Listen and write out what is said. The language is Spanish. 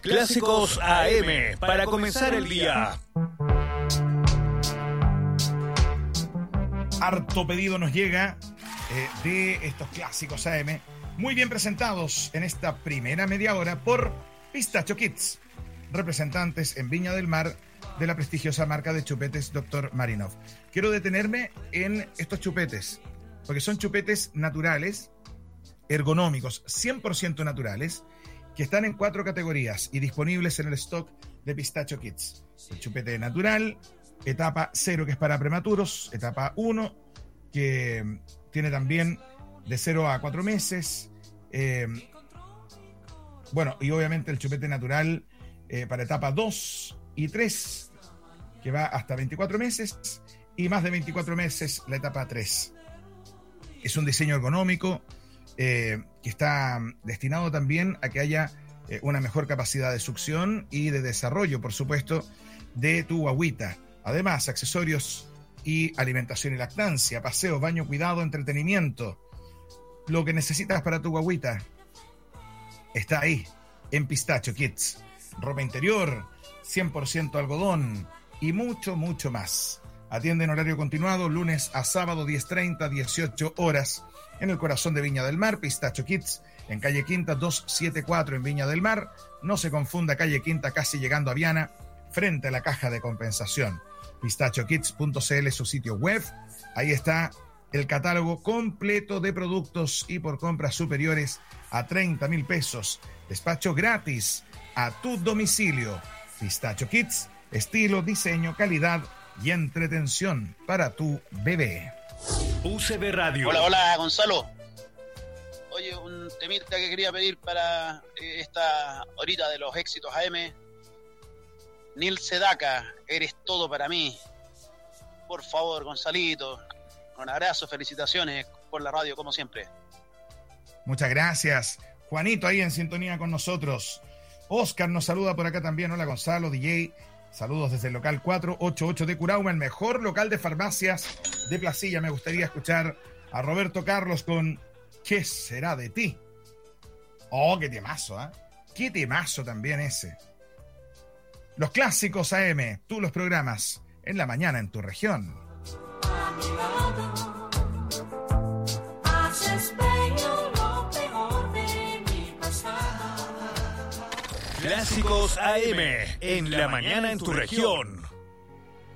Clásicos AM para comenzar el día. Harto pedido nos llega de estos clásicos AM, muy bien presentados en esta primera media hora por Pistacho Kids, representantes en Viña del Mar de la prestigiosa marca de chupetes Dr. Marinov. Quiero detenerme en estos chupetes, porque son chupetes naturales, ergonómicos, 100% naturales, que están en 4 categorías y disponibles en el stock de Pistacho Kids. El chupete natural, etapa 0, que es para prematuros, etapa 1, que tiene también de 0 a 4 meses, bueno, y obviamente el chupete natural para etapa 2 y 3, que va hasta 24 meses, y más de 24 meses la etapa 3. Es un diseño ergonómico que está destinado también a que haya una mejor capacidad de succión y de desarrollo, por supuesto, de tu guagüita. Además, accesorios y alimentación y lactancia, paseo, baño, cuidado, entretenimiento. Lo que necesitas para tu guagüita está ahí, en Pistacho Kids. Ropa interior, 100% algodón y mucho, mucho más. Atiende en horario continuado, lunes a sábado, 10:30, 18 horas. En el corazón de Viña del Mar, Pistacho Kids, en calle Quinta 274 en Viña del Mar. No se confunda, calle Quinta casi llegando a Viana, frente a la caja de compensación. pistachokids.cl es su sitio web. Ahí está el catálogo completo de productos y por compras superiores a 30,000 pesos. Despacho gratis a tu domicilio. Pistacho Kids, estilo, diseño, calidad y entretención para tu bebé. UCB Radio. Hola, Gonzalo. Oye, un temita que quería pedir para esta horita de los éxitos AM. Neil Sedaka, eres todo para mí. Por favor, Gonzalito. Un abrazo, felicitaciones por la radio, como siempre. Muchas gracias. Juanito ahí en sintonía con nosotros. Oscar nos saluda por acá también. Hola, Gonzalo, DJ. Saludos desde el local 488 de Curauma, el mejor local de farmacias de Placilla. Me gustaría escuchar a Roberto Carlos con ¿Qué será de ti? Oh, qué temazo, ¿eh? Qué temazo también ese. Los clásicos AM, tú los programas en la mañana en tu región. A mi lado, haces bello lo peor de mi pasado. Clásicos AM en la mañana en tu región.